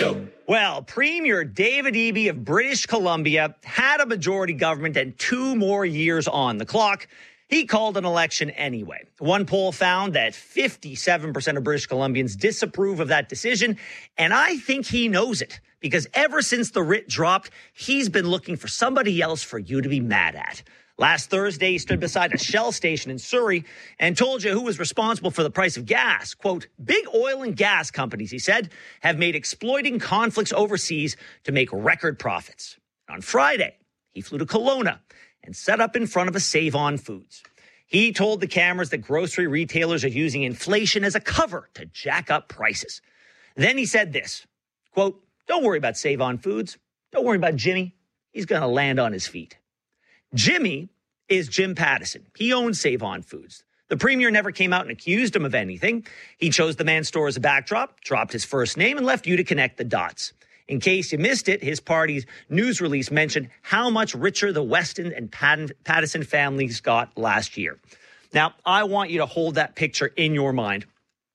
Show. Well, Premier David Eby of British Columbia had a majority government and 2 more years on the clock. He called an election anyway. One poll found that 57% of British Columbians disapprove of that decision, and I think he knows it because ever since the writ dropped, he's been looking for somebody else for you to be mad at. Last Thursday, he stood beside a Shell station in Surrey and told you who was responsible for the price of gas. Quote, big oil and gas companies, he said, have made exploiting conflicts overseas to make record profits. On Friday, he flew to Kelowna and set up in front of a Save-On Foods. He told the cameras that grocery retailers are using inflation as a cover to jack up prices. Then he said this, quote, don't worry about Save-On Foods. Don't worry about Jimmy. He's going to land on his feet. Jimmy is Jim Pattison. He owns Save-On Foods. The premier never came out and accused him of anything. He chose the man's store as a backdrop, dropped his first name, and left you to connect the dots. In case you missed it, his party's news release mentioned how much richer the Weston and Pattison families got last year. Now, I want you to hold that picture in your mind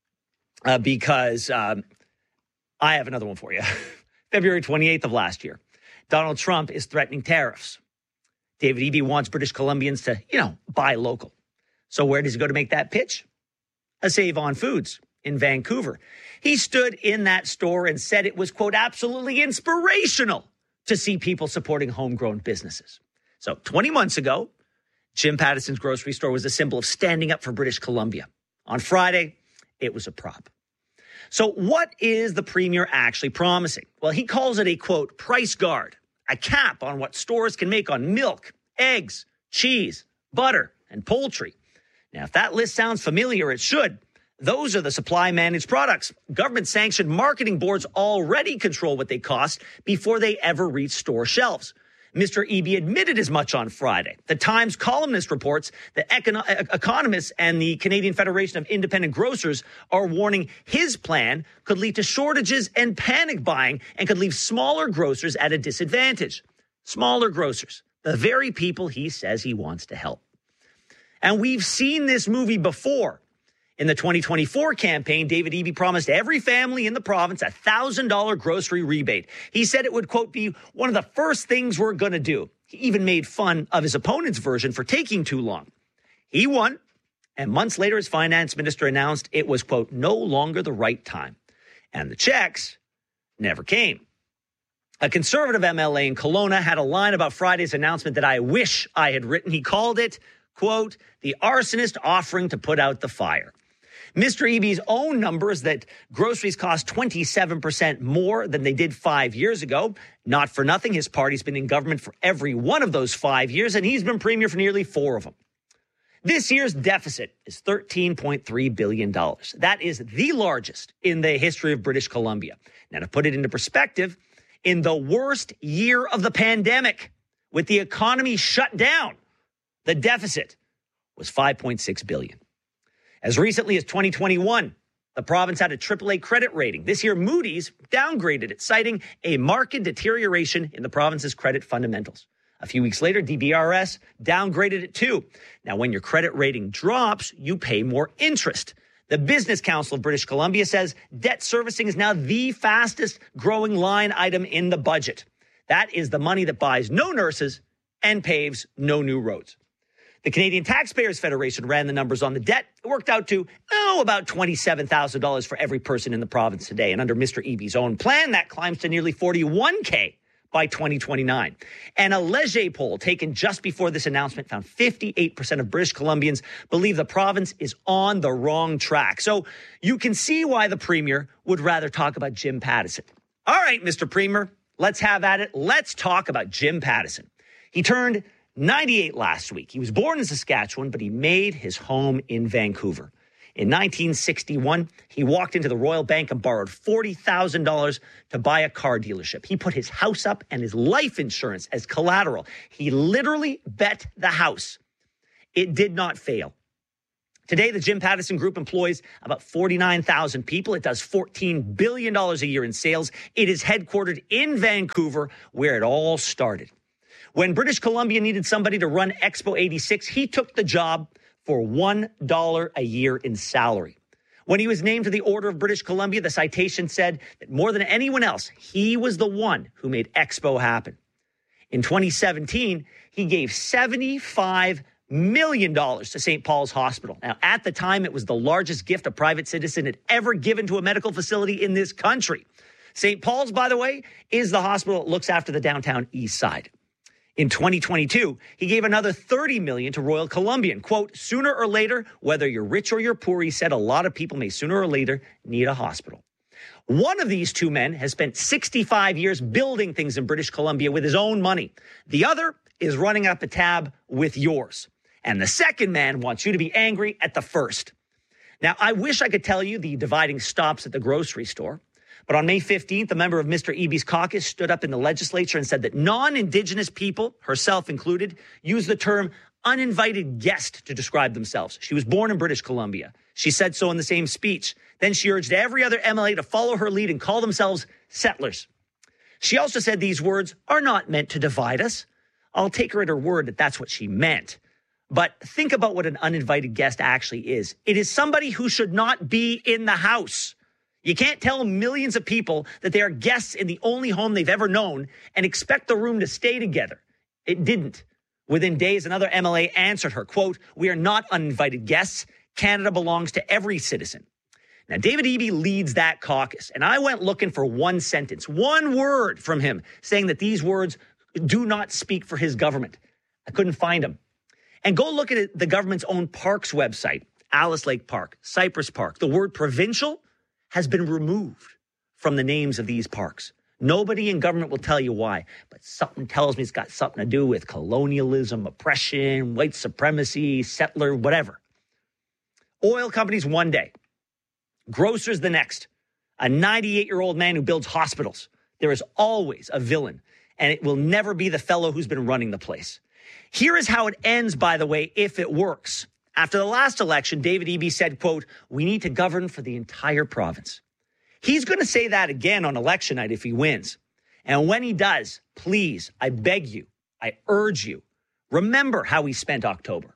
because I have another one for you. February 28th of last year, Donald Trump is threatening tariffs. David Eby wants British Columbians to, buy local. So where does he go to make that pitch? A Save-On Foods in Vancouver. He stood in that store and said it was, quote, absolutely inspirational to see people supporting homegrown businesses. So 20 months ago, Jim Pattison's grocery store was a symbol of standing up for British Columbia. On Friday, it was a prop. So what is the premier actually promising? Well, he calls it a, quote, price guard. A cap on what stores can make on milk, eggs, cheese, butter, and poultry. Now, if that list sounds familiar, it should. Those are the supply-managed products. Government-sanctioned marketing boards already control what they cost before they ever reach store shelves. Mr. Eby admitted as much on Friday. The Times columnist reports that economists and the Canadian Federation of Independent Grocers are warning his plan could lead to shortages and panic buying and could leave smaller grocers at a disadvantage. Smaller grocers, the very people he says he wants to help. And we've seen this movie before. In the 2024 campaign, David Eby promised every family in the province a $1,000 grocery rebate. He said it would, quote, be one of the first things we're going to do. He even made fun of his opponent's version for taking too long. He won, and months later, his finance minister announced it was, quote, no longer the right time. And the checks never came. A conservative MLA in Kelowna had a line about Friday's announcement that I wish I had written. He called it, quote, the arsonist offering to put out the fire. Mr. Eby's own numbers that groceries cost 27% more than they did 5 years ago. Not for nothing, his party's been in government for every one of those 5 years, and he's been premier for nearly 4 of them. This year's deficit is $13.3 billion. That is the largest in the history of British Columbia. Now, to put it into perspective, in the worst year of the pandemic, with the economy shut down, the deficit was $5.6 billion. As recently as 2021, the province had a AAA credit rating. This year, Moody's downgraded it, citing a marked deterioration in the province's credit fundamentals. A few weeks later, DBRS downgraded it too. Now, when your credit rating drops, you pay more interest. The Business Council of British Columbia says debt servicing is now the fastest growing line item in the budget. That is the money that buys no nurses and paves no new roads. The Canadian Taxpayers Federation ran the numbers on the debt. It worked out to, about $27,000 for every person in the province today. And under Mr. Eby's own plan, that climbs to nearly $41,000 by 2029. And a Leger poll taken just before this announcement found 58% of British Columbians believe the province is on the wrong track. So you can see why the premier would rather talk about Jim Pattison. All right, Mr. Premier, let's have at it. Let's talk about Jim Pattison. He turned 98 last week. He was born in Saskatchewan, but he made his home in Vancouver. In 1961, he walked into the Royal Bank and borrowed $40,000 to buy a car dealership. He put his house up and his life insurance as collateral. He literally bet the house. It did not fail. Today, the Jim Pattison Group employs about 49,000 people. It does $14 billion a year in sales. It is headquartered in Vancouver, where it all started. When British Columbia needed somebody to run Expo 86, he took the job for $1 a year in salary. When he was named to the Order of British Columbia, the citation said that more than anyone else, he was the one who made Expo happen. In 2017, he gave $75 million to St. Paul's Hospital. Now, at the time, it was the largest gift a private citizen had ever given to a medical facility in this country. St. Paul's, by the way, is the hospital that looks after the downtown east side. In 2022, he gave another $30 million to Royal Columbian. Quote, sooner or later, whether you're rich or you're poor, he said, a lot of people may sooner or later need a hospital. One of these two men has spent 65 years building things in British Columbia with his own money. The other is running up a tab with yours. And the second man wants you to be angry at the first. Now, I wish I could tell you the dividing stops at the grocery store. But on May 15th, a member of Mr. Eby's caucus stood up in the legislature and said that non-Indigenous people, herself included, use the term uninvited guest to describe themselves. She was born in British Columbia. She said so in the same speech. Then she urged every other MLA to follow her lead and call themselves settlers. She also said these words are not meant to divide us. I'll take her at her word that that's what she meant. But think about what an uninvited guest actually is. It is somebody who should not be in the house. You can't tell millions of people that they are guests in the only home they've ever known and expect the room to stay together. It didn't. Within days, another MLA answered her, quote, we are not uninvited guests. Canada belongs to every citizen. Now, David Eby leads that caucus, and I went looking for one sentence, one word from him saying that these words do not speak for his government. I couldn't find them. And go look at the government's own parks website, Alice Lake Park, Cypress Park. The word provincial has been removed from the names of these parks. Nobody in government will tell you why, but something tells me it's got something to do with colonialism, oppression, white supremacy, settler, whatever. Oil companies one day, grocers the next, a 98-year-old man who builds hospitals. There is always a villain, and it will never be the fellow who's been running the place. Here is how it ends, by the way, if it works. After the last election, David Eby said, quote, we need to govern for the entire province. He's going to say that again on election night if he wins. And when he does, please, I beg you, I urge you, remember how he spent October.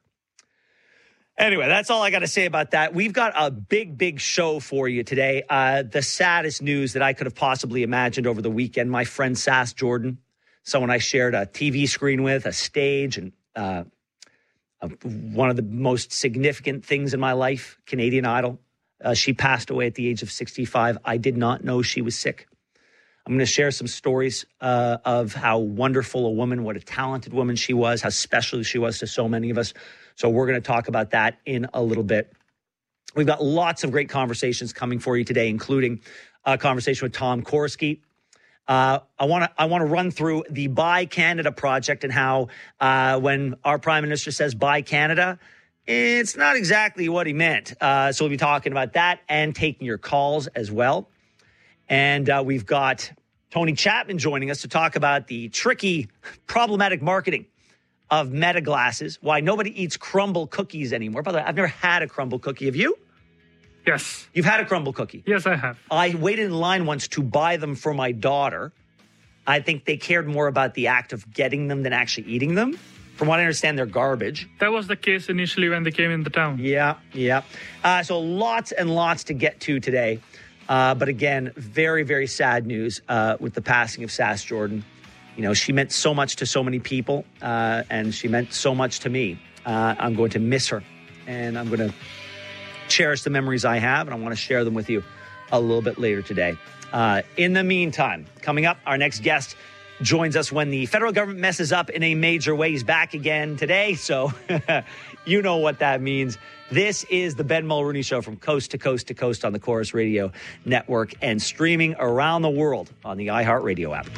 Anyway, that's all I got to say about that. We've got a big, big show for you today. The saddest news that I could have possibly imagined over the weekend. My friend Sass Jordan, someone I shared a TV screen with, a stage, and one of the most significant things in my life, Canadian Idol. She passed away at the age of 65. I did not know she was sick. I'm going to share some stories of how wonderful a woman, what a talented woman she was, how special she was to so many of us. So we're going to talk about that in a little bit. We've got lots of great conversations coming for you today, including a conversation with Tom Korski. I want to run through the Buy Canada project and how when our Prime Minister says Buy Canada, it's not exactly what he meant. So we'll be talking about that and taking your calls as well. And we've got Tony Chapman joining us to talk about the tricky, problematic marketing of Meta glasses, why nobody eats crumble cookies anymore. By the way, I've never had a crumble cookie. Have you? Yes. You've had a crumble cookie? Yes, I have. I waited in line once to buy them for my daughter. I think they cared more about the act of getting them than actually eating them. From what I understand, they're garbage. That was the case initially when they came in the town. Yeah. So lots and lots to get to today. But again, very, very sad news with the passing of Sass Jordan. You know, she meant so much to so many people, and she meant so much to me. I'm going to miss her, and I'm going to cherish the memories I have, and I want to share them with you a little bit later today. In the meantime, coming up, our next guest joins us when the federal government messes up in a major way. He's back again today, so you know what that means. This is the Ben Mulrooney Show from coast to coast to coast on the Chorus Radio Network and streaming around the world on the iHeartRadio app.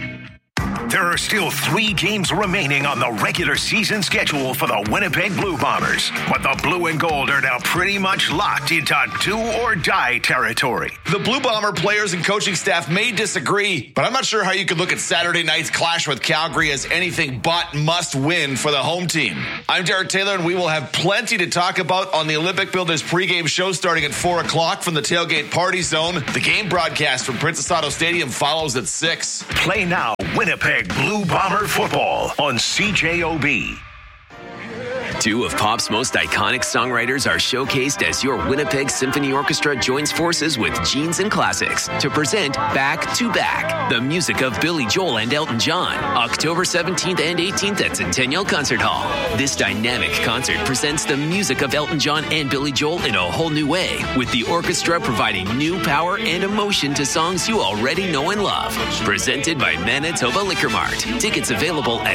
There are still 3 games remaining on the regular season schedule for the Winnipeg Blue Bombers, but the blue and gold are now pretty much locked into do-or-die territory. The Blue Bomber players and coaching staff may disagree, but I'm not sure how you could look at Saturday night's clash with Calgary as anything but must-win for the home team. I'm Derek Taylor, and we will have plenty to talk about on the Olympic Builders pregame show starting at 4 o'clock from the Tailgate Party Zone. The game broadcast from Princess Auto Stadium follows at 6. Play now, Winnipeg Blue Bomber football on CJOB. Two of pop's most iconic songwriters are showcased as your Winnipeg Symphony Orchestra joins forces with Genes and Classics to present Back to Back, the music of Billy Joel and Elton John, October 17th and 18th at Centennial Concert Hall. This dynamic concert presents the music of Elton John and Billy Joel in a whole new way, with the orchestra providing new power and emotion to songs you already know and love. Presented by Manitoba Liquor Mart. Tickets available at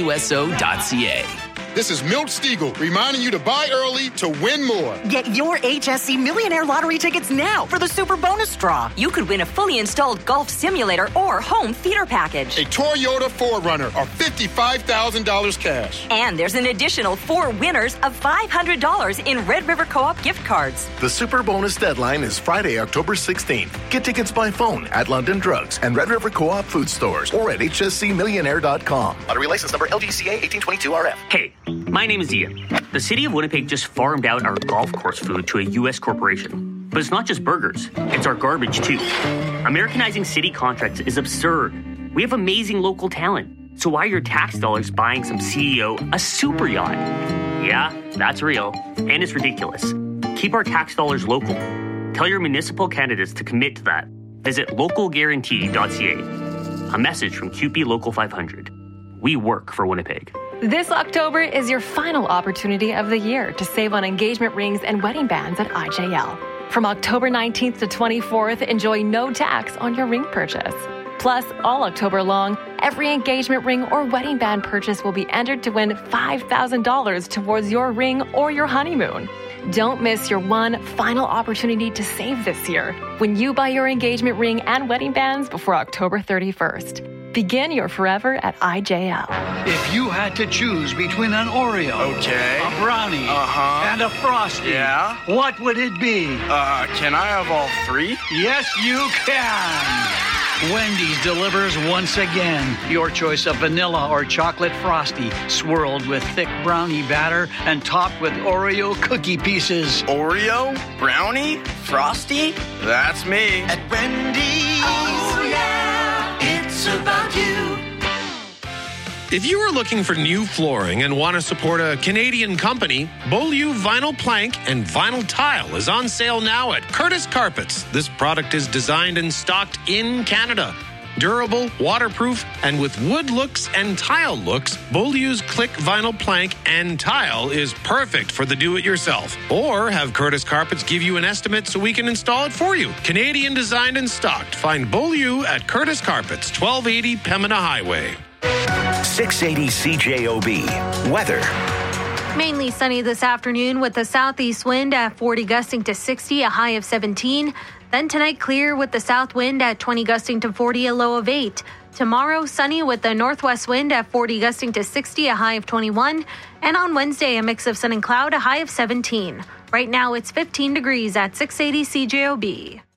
WSO.ca. This is Milt Stiegel reminding you to buy early to win more. Get your HSC Millionaire Lottery tickets now for the Super Bonus Draw. You could win a fully installed golf simulator or home theater package. A Toyota 4Runner or $55,000 cash. And there's an additional 4 winners of $500 in Red River Co-op gift cards. The Super Bonus deadline is Friday, October 16th. Get tickets by phone at London Drugs and Red River Co-op food stores or at hscmillionaire.com. Lottery license number LGCA 1822RF. Hey, my name is Ian. The city of Winnipeg just farmed out our golf course food to a U.S. corporation. But it's not just burgers, it's our garbage too. Americanizing city contracts is absurd. We have amazing local talent. So why are your tax dollars buying some CEO a super yacht? Yeah, that's real. And it's ridiculous. Keep our tax dollars local. Tell your municipal candidates to commit to that. Visit localguarantee.ca. A message from CUPE Local 500. We work for Winnipeg. This October is your final opportunity of the year to save on engagement rings and wedding bands at IJL. From October 19th to 24th, enjoy no tax on your ring purchase. Plus, all October long, every engagement ring or wedding band purchase will be entered to win $5,000 towards your ring or your honeymoon. Don't miss your one final opportunity to save this year when you buy your engagement ring and wedding bands before October 31st. Begin your forever at IJL. If you had to choose between an Oreo, a brownie, and a Frosty, what would it be? Can I have all 3? Yes, you can. Wendy's delivers once again. Your choice of vanilla or chocolate Frosty, swirled with thick brownie batter and topped with Oreo cookie pieces. Oreo? Brownie? Frosty? That's me. At Wendy's. Oh, yeah. It's about you. If you are looking for new flooring and want to support a Canadian company, Beaulieu Vinyl Plank and Vinyl Tile is on sale now at Curtis Carpets. This product is designed and stocked in Canada. Durable, waterproof, and with wood looks and tile looks, Beaulieu's Click Vinyl Plank and Tile is perfect for the do-it-yourself. Or have Curtis Carpets give you an estimate so we can install it for you. Canadian designed and stocked. Find Beaulieu at Curtis Carpets, 1280 Pembina Highway. 680 CJOB. Weather. Mainly sunny this afternoon with a southeast wind at 40 gusting to 60, a high of 17. Then tonight clear with the south wind at 20 gusting to 40, a low of 8. Tomorrow sunny with the northwest wind at 40 gusting to 60, a high of 21. And on Wednesday a mix of sun and cloud, a high of 17. Right now it's 15 degrees at 680 CJOB.